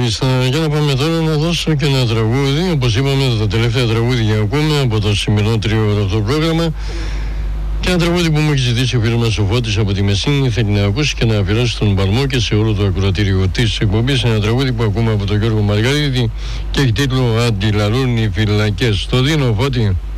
Μάλιστα, για να πάμε τώρα να δώσω και ένα τραγούδι. Όπως είπαμε, τα τελευταία τραγούδια ακούμε από το σημερινό 3ωρο αυτό πρόγραμμα. Και ένα τραγούδι που μου έχει ζητήσει ο φίλος μας ο Φώτης από τη Μεσίνη, θέλει να ακούσει και να αφιερώσει στον Παλμό και σε όλο το ακροατήριο της εκπομπής. Ένα τραγούδι που ακούμε από τον Γιώργο Μαργαρίτη και έχει τίτλο «Αντιλαλούν οι φυλακές». Το δίνω, Φώτη.